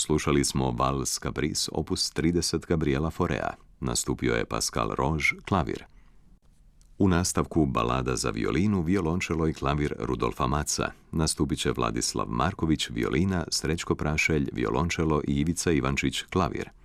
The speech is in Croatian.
slušali smo Vals Caprice opus 30 Gabriela Faurea. Nastupio je Pascal Roge, klavir. U nastavku balada za violinu, violončelo i klavir Rudolfa Matza. Nastupit će Vladislav Marković, violina, Srećko Prašelj, violončelo i Ivica Ivančić, klavir.